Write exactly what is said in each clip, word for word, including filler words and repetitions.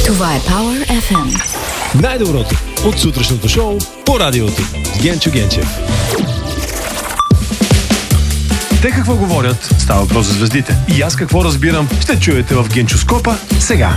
Това е Power еф ем. Най-доброто от сутрешното шоу по радиото с Генчо Генчев. Те какво говорят? Става въпрос за звездите. И аз какво разбирам? Ще чуете в Генчоскопа сега.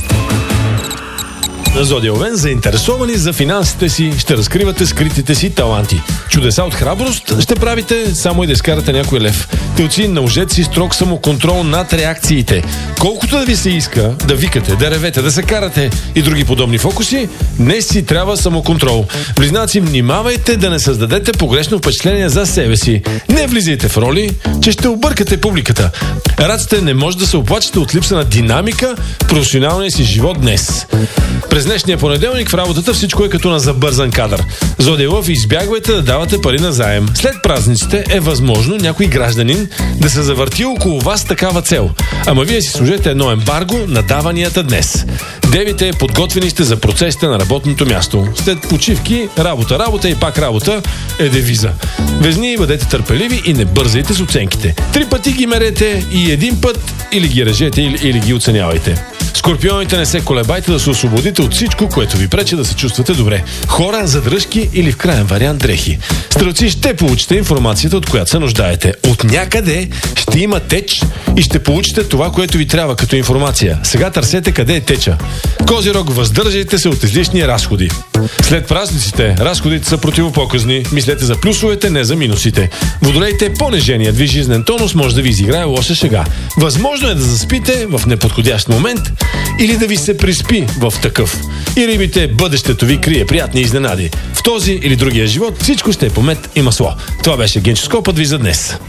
На Зодия Овен, заинтересовани за финансите си, ще разкривате скритите си таланти. Чудеса от храброст ще правите, само и да изкарате някой лев. Телци, наложете си строг самоконтрол над реакциите. Колкото да ви се иска да викате, да ревете, да се карате и други подобни фокуси, днес си трябва самоконтрол. Близнаци, внимавайте да не създадете погрешно впечатление за себе си. Не влизайте в роли, че ще объркате публиката. Раците, не може да се оплачете от липса на динамика в професионалния си живот днес. През днешния понеделник в работата всичко е като на забързан кадър. Зодия Лъв, избягвайте да давате пари на заем. След празниците е възможно някой гражданин да се завърти около вас такава цел. Ама вие си служете едно ембарго на даванията днес. Девите, подготвени сте за процесите на работното място. След почивки, работа, работа и пак работа е девиза. Везни, бъдете търпеливи и не бързайте с оценките. Три пъти ги мерете и един път или ги режете, или, или ги оценявайте. Скорпионите, не се колебайте да се освободите от всичко, което ви пречи да се чувствате добре. Хора, задръжки или в крайен вариант дрехи. Стрелци, ще получите информацията, от която се нуждаете. От някъде ще има теч и ще получите това, което ви трябва като информация. Сега търсете къде е теча. Козирог, въздържайте се от излишни разходи. След празниците разходите са противопоказни. Мислете за плюсовете, не за минусите. Водолейте, пониженият ви жизнен тонус може да ви изиграе лоша шега. Възможно е да заспите в неподходящ момент или да ви се приспи в такъв. И рибите, бъдещето ви крие приятни изненади. В този или другия живот всичко ще е по мед и масло. Това беше Генчоскопът ви за днес.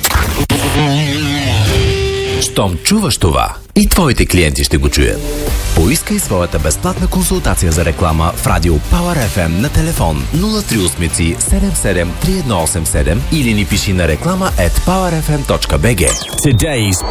Щом чуваш това, и твоите клиенти ще го чуят. Поискай своята безплатна консултация за реклама в радио Power еф ем на телефон нула три осем седем седем три едно осем седем или ни пиши на реклама at power f m dot b g. Today's